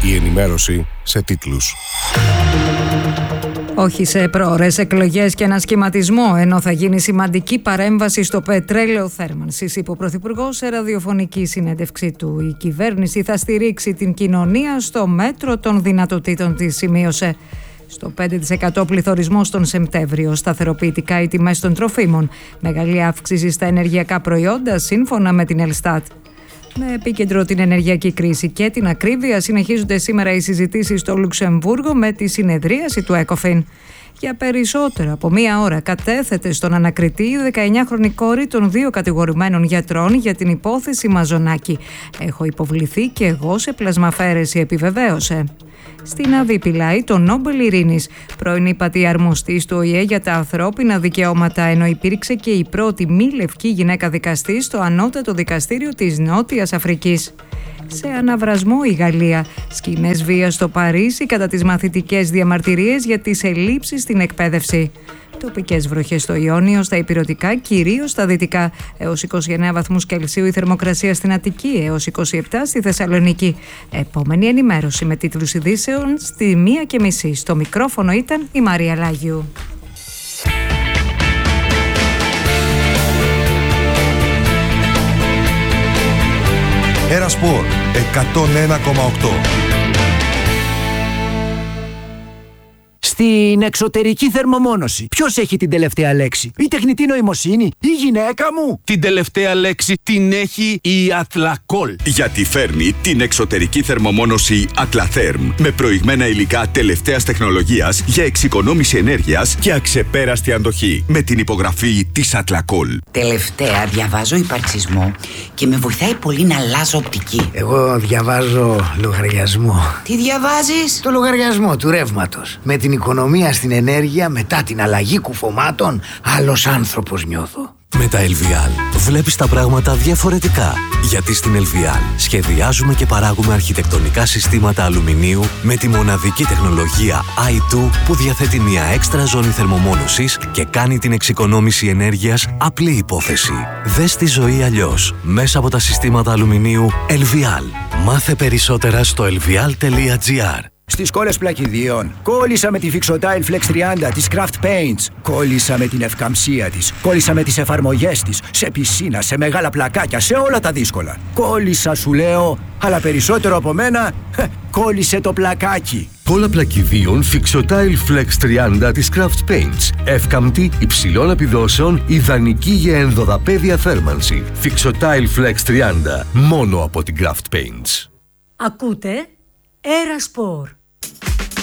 Η ενημέρωση σε τίτλους. Όχι σε προώρες εκλογές και ανασχηματισμό, ενώ θα γίνει σημαντική παρέμβαση στο πετρέλαιο θέρμανσης, είπε ο Πρωθυπουργός σε ραδιοφωνική συνέντευξή του. Η κυβέρνηση θα στηρίξει την κοινωνία στο μέτρο των δυνατοτήτων της, σημείωσε. Στο 5% πληθωρισμός τον Σεπτέμβριο, σταθεροποιητικά οι τιμές των τροφίμων, μεγάλη αύξηση στα ενεργειακά προϊόντα σύμφωνα με την Ελστάτ. Με επίκεντρο την ενεργειακή κρίση και την ακρίβεια, συνεχίζονται σήμερα οι συζητήσεις στο Λουξεμβούργο με τη συνεδρίαση του ΕΚΟΦΗΝ. Για περισσότερο από μία ώρα κατέθεται στον ανακριτή η 19χρονη κόρη των δύο κατηγορουμένων γιατρών για την υπόθεση Μαζονάκη. «Έχω υποβληθεί και εγώ σε πλασμαφαίρεση», επιβεβαίωσε. Στην Αβή Πιλάη, το Νόμπελ Ειρήνης, πρώην ύπατη αρμοστής του ΟΗΕ για τα ανθρώπινα δικαιώματα, ενώ υπήρξε και η πρώτη μη λευκή γυναίκα δικαστή στο ανώτατο δικαστήριο της Νότιας Αφρικής. Σε αναβρασμό η Γαλλία, σκηνές βίας στο Παρίσι κατά τις μαθητικές διαμαρτυρίες για τις ελλείψεις στην εκπαίδευση. Τοπικές βροχές στο Ιόνιο, στα ηπειρωτικά, κυρίως στα δυτικά, έως 29 βαθμούς Κελσίου η θερμοκρασία στην Αττική, έως 27 στη Θεσσαλονίκη. Επόμενη ενημέρωση με τίτλους ειδήσεων στη 1:30. Στο μικρόφωνο ήταν η Μαρία Λάγιου. Ερασπορ 101,8. Στην εξωτερική θερμομόνωση, ποιος έχει την τελευταία λέξη? Η τεχνητή νοημοσύνη, η γυναίκα μου? Την τελευταία λέξη την έχει η Athlacol. Γιατί φέρνει την εξωτερική θερμομόνωση Atlatherm με προηγμένα υλικά τελευταίας τεχνολογίας για εξοικονόμηση ενέργειας και αξεπέραστη αντοχή. Με την υπογραφή της Athlacol. Τελευταία διαβάζω υπαρξισμό και με βοηθάει πολύ να αλλάζω οπτική. Εγώ διαβάζω λογαριασμό. Τι διαβάζεις? Το λογαριασμό του ρεύματος. Με την οικονομία στην ενέργεια μετά την αλλαγή κουφωμάτων, άλλος άνθρωπος νιώθω. Με τα LVL βλέπεις τα πράγματα διαφορετικά. Γιατί στην LVL σχεδιάζουμε και παράγουμε αρχιτεκτονικά συστήματα αλουμινίου με τη μοναδική τεχνολογία i2 που διαθέτει μια έξτρα ζώνη θερμομόνωσης και κάνει την εξοικονόμηση ενέργειας απλή υπόθεση. Δες τη ζωή αλλιώς μέσα από τα συστήματα αλουμινίου LVL. Μάθε περισσότερα στο lvl.gr. Στις κόλλες πλακιδίων, κόλλησα με τη Fixotile Flex 30 της Craft Paints. Κόλλησα με την ευκαμψία της. Κόλλησα με τις εφαρμογές της. Σε πισίνα, σε μεγάλα πλακάκια, σε όλα τα δύσκολα. Κόλλησα σου λέω, αλλά περισσότερο από μένα, κόλλησε το πλακάκι. Κόλλα πλακιδίων Fixotile Flex 30 της Craft Paints. Εύκαμπτη, υψηλών επιδόσεων, ιδανική για ενδοδαπέδια θέρμανση. Fixotile Flex 30, μόνο από την Craft Paints. Ακούτε Ερασπορ.